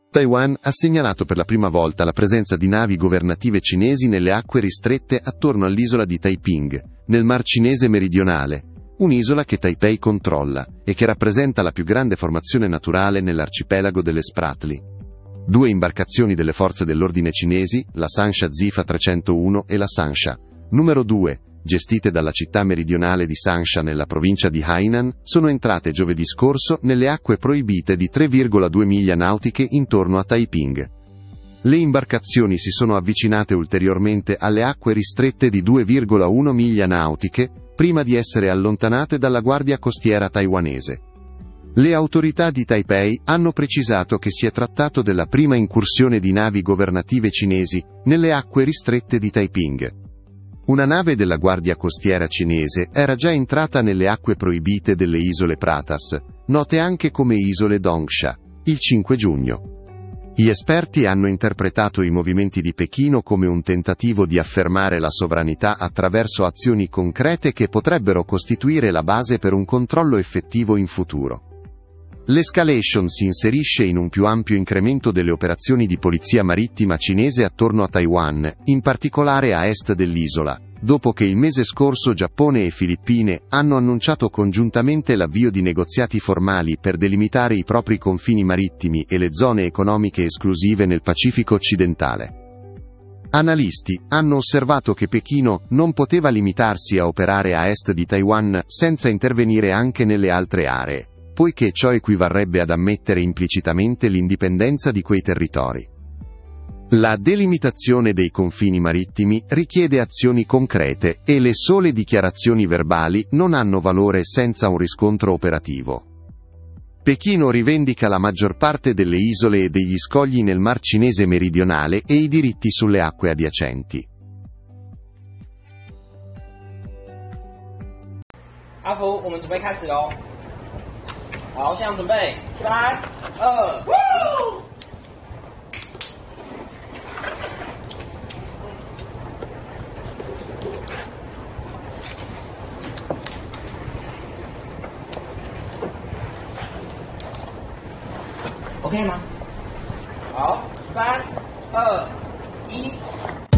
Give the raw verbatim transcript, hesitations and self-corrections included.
Taiwan ha segnalato per la prima volta la presenza di navi governative cinesi nelle acque ristrette attorno all'isola di Taiping, nel Mar Cinese meridionale, un'isola che Taipei controlla e che rappresenta la più grande formazione naturale nell'arcipelago delle Spratly. Due imbarcazioni delle forze dell'ordine cinesi, la Sangsha Zifa trecentouno e la Sangsha numero due, gestite dalla città meridionale di Sangsha nella provincia di Hainan, sono entrate giovedì scorso nelle acque proibite di tre virgola due miglia nautiche intorno a Taiping. Le imbarcazioni si sono avvicinate ulteriormente alle acque ristrette di due virgola uno miglia nautiche, prima di essere allontanate dalla guardia costiera taiwanese. Le autorità di Taipei hanno precisato che si è trattato della prima incursione di navi governative cinesi nelle acque ristrette di Taiping. Una nave della Guardia Costiera cinese era già entrata nelle acque proibite delle isole Pratas, note anche come isole Dongsha, il cinque giugno. Gli esperti hanno interpretato i movimenti di Pechino come un tentativo di affermare la sovranità attraverso azioni concrete che potrebbero costituire la base per un controllo effettivo in futuro. L'escalation si inserisce in un più ampio incremento delle operazioni di polizia marittima cinese attorno a Taiwan, in particolare a est dell'isola, dopo che il mese scorso Giappone e Filippine hanno annunciato congiuntamente l'avvio di negoziati formali per delimitare i propri confini marittimi e le zone economiche esclusive nel Pacifico occidentale. Analisti hanno osservato che Pechino non poteva limitarsi a operare a est di Taiwan senza intervenire anche nelle altre aree, poiché ciò equivarrebbe ad ammettere implicitamente l'indipendenza di quei territori. La delimitazione dei confini marittimi richiede azioni concrete e le sole dichiarazioni verbali non hanno valore senza un riscontro operativo. Pechino rivendica la maggior parte delle isole e degli scogli nel Mar Cinese meridionale e i diritti sulle acque adiacenti. 阿福，我们准备开始喽。好，现场准备，三、二、一。OK 吗？好，三、二、一。